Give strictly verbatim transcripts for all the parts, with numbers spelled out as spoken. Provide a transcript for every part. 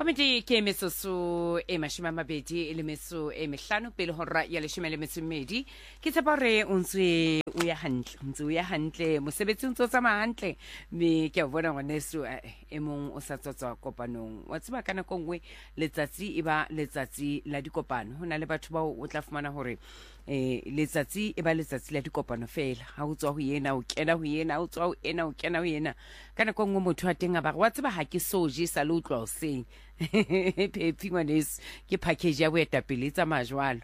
Comedy ke mesoso e mashima mabedi le meso e mehlano pele hora ya leshome le metso mmedi ke tshepa re o ntse o ya hantle ntse o ya hantle mosebetsi o ntse o tsamaya hantle me ke a bona ngwaneso e mong o sa tsotswa kopanong wa tseba kana kongwe letsatsi e ba letsatsi la dikopano hona le batho ba o tla fumana hore eh letsatsi e ba letsatsi la dikopano fela ha o tswa ho yena o kena ho yena o tswa ho ena o kena ho yena kana kongwe motho a teng a ba wa tseba ha ke soje sa lo utlwa o seng Pepi ngwaneso ke package ya boetapele tsa majwalo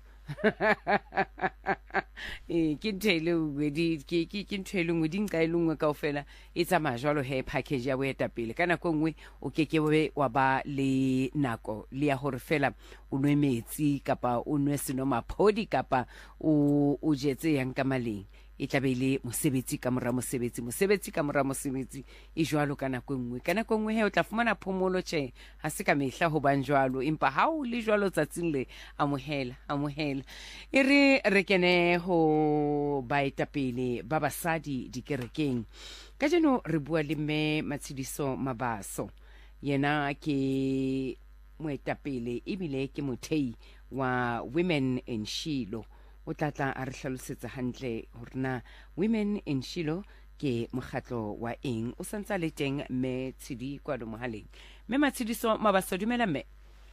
eh ke ntele di ke ke ke ntele ngwe di nka ilengwe kaofela e tsa majwalo he package ya boetapele kana kongwe o keke wa ba le nako le ya hore fela o nwe metsi kapa o nwe senomaphodi kapa o o jetse yang ka maleng e tlabele mosebetsi ka mora mosebetsi mosebetsi ka mora mosebetsi e jwalo kana kongwe kana kongwe he o tla fumana phomolo tjhe ha se ka mehla ho bang jwalo empa ha o le jwalo tsatsing le amohela amohela e re re kene ho baetapele ba basadi dikerekeng ka jeno re bua le mme Matshidiso Mabaso yena ke moetapele ebile ke mothei wa Women in Shiloh o tlatla a re hlalosetsa hantle horna Women in Shiloh ke mokgatlo wa eng o santsa le teng mme Tshidi kwa do mohaleng mme Matshidiso Mabaso dumela mme.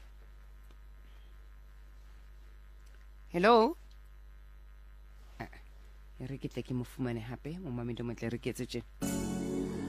Hello ah, re ke tle ke mo fumane hape mo mamedi mo tle re ke tse tjena